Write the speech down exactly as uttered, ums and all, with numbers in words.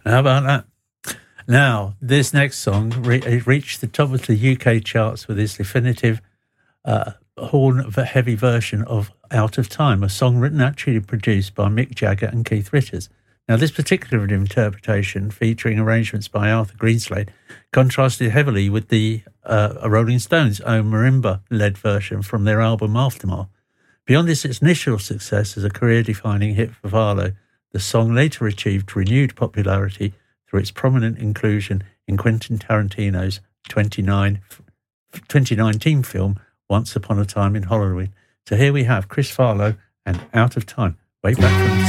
How about that? Now, this next song re- reached the top of the U K charts with its definitive uh, horn-heavy version of Out of Time, a song written actually produced by Mick Jagger and Keith Richards. Now, this particular interpretation, featuring arrangements by Arthur Greenslade, contrasted heavily with the uh, Rolling Stones' own marimba-led version from their album Aftermath. Beyond its initial success as a career-defining hit for Varlo, the song later achieved renewed popularity through its prominent inclusion in Quentin Tarantino's twenty nineteen film Once Upon a Time in Hollywood. So here we have Chris Farlow and Out of Time, way back from